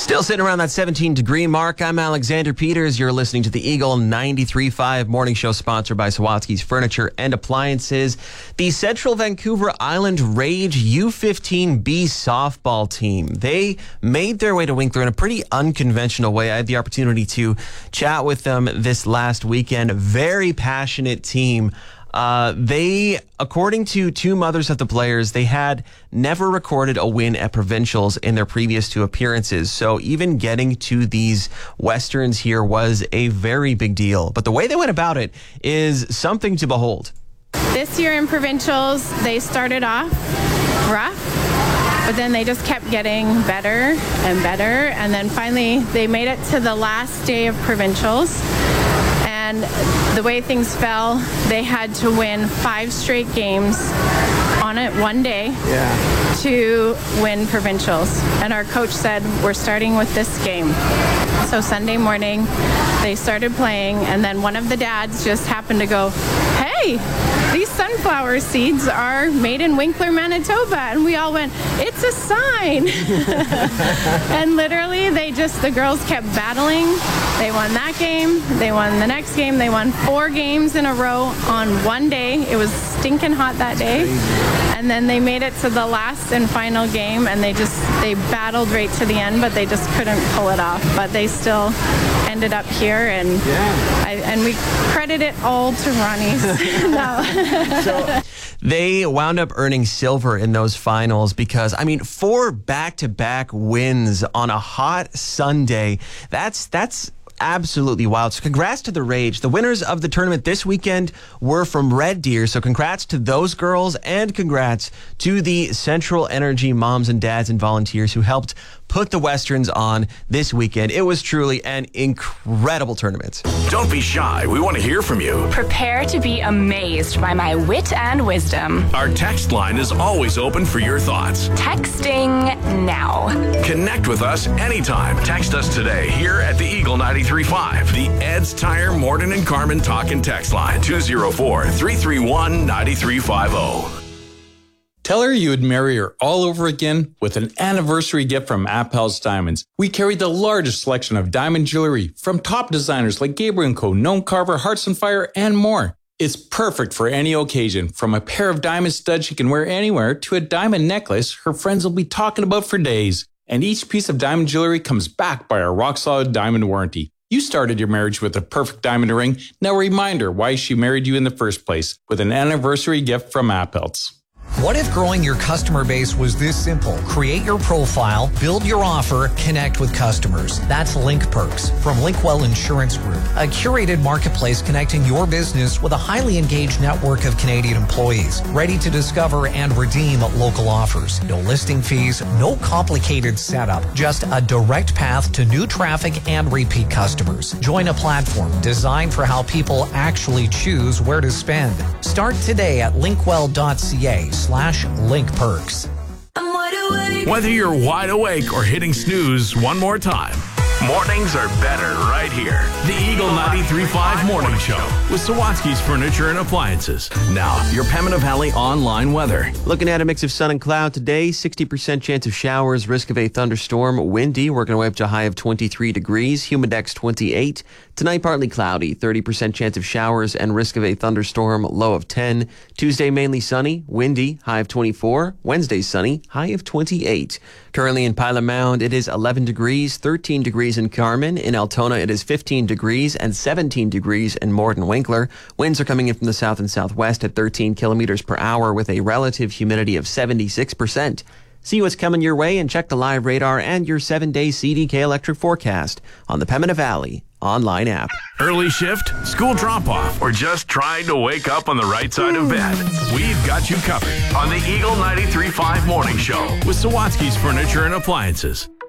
Still sitting around that 17-degree mark. I'm Alexander Peters. You're listening to the Eagle 93.5 morning show, sponsored by Sawatsky's Furniture and Appliances. The Central Vancouver Island Rage U15B softball team. They made their way to Winkler in a pretty unconventional way. I had the opportunity to chat with them this last weekend. Very passionate team. They, according to two mothers of the players, they had never recorded a win at provincials in their previous two appearances. So even getting to these Westerns here was a very big deal. But the way they went about it is something to behold. This year in provincials, they started off rough, but then they just kept getting better and better. And then finally, they made it to the last day of provincials. And the way things fell, they had to win 5 straight games on it one day to win provincials. And our coach said, we're starting with this game. So Sunday morning, they started playing, and then one of the dads just happened to go, hey, these sunflower seeds are made in Winkler, Manitoba. And we all went, it's a sign. And literally, the girls kept battling. They won that game. They won the next game. They won 4 games in a row on one day. It was stinking hot that day. And then they made it to the last and final game, and they battled right to the end, but they just couldn't pull it off. But they still ended up here, and and we credit it all to Ronnie's. So they wound up earning silver in those finals because, 4 back-to-back wins on a hot Sunday. That's absolutely wild. So congrats to the Rage. The winners of the tournament this weekend were from Red Deer. So congrats to those girls, and congrats to the Central Energy moms and dads and volunteers who helped put the Westerns on this weekend. It was truly an incredible tournament. Don't be shy. We want to hear from you. Prepare to be amazed by my wit and wisdom. Our text line is always open for your thoughts. Texting now. Connect with us anytime. Text us today here at the Eagle 93.5. The Ed's Tire Morton and Carmen talk and text line 204-331-9350. Tell her you would marry her all over again with an anniversary gift from Appel's Diamonds. We carry the largest selection of diamond jewelry from top designers like Gabriel & Co., Gnome Carver, Hearts and Fire, and more. It's perfect for any occasion, from a pair of diamond studs she can wear anywhere to a diamond necklace her friends will be talking about for days. And each piece of diamond jewelry comes backed by our rock-solid diamond warranty. You started your marriage with a perfect diamond ring. Now remind her why she married you in the first place with an anniversary gift from Appel's. What if growing your customer base was this simple? Create your profile, build your offer, connect with customers. That's Link Perks from Linkwell Insurance Group, a curated marketplace connecting your business with a highly engaged network of Canadian employees, ready to discover and redeem local offers. No listing fees, no complicated setup, just a direct path to new traffic and repeat customers. Join a platform designed for how people actually choose where to spend. Start today at linkwell.ca/linkperks. Whether you're wide awake or hitting snooze one more time, mornings are better right here. The Eagle 93.5 Morning Show with Sawatsky's Furniture and Appliances. Now, your Pembina Valley online weather. Looking at a mix of sun and cloud today, 60% chance of showers, risk of a thunderstorm, windy, working our way up to a high of 23 degrees, humidex 28. Tonight, partly cloudy, 30% chance of showers and risk of a thunderstorm, low of 10. Tuesday, mainly sunny, windy, high of 24. Wednesday, sunny, high of 28. Currently in Pilot Mound, it is 11 degrees, 13 degrees in Carmen. In Altona, it is 15 degrees and 17 degrees in Morton Winkler. Winds are coming in from the south and southwest at 13 kilometers per hour with a relative humidity of 76%. See what's coming your way and check the live radar and your 7-day CDK electric forecast on the Pembina Valley online app. Early shift, school drop-off, or just trying to wake up on the right side of bed? We've got you covered on the Eagle 93.5 Morning Show with Sawatsky's Furniture and Appliances.